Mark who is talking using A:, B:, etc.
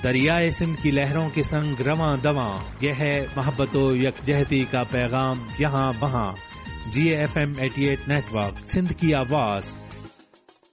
A: दरियाए सिंध की लहरों के संग रवां दवां, यह है मोहब्बत व यकजहती का पैगाम यहाँ वहाँ। GFM 88 नेटवर्क, सिंध की आवाज,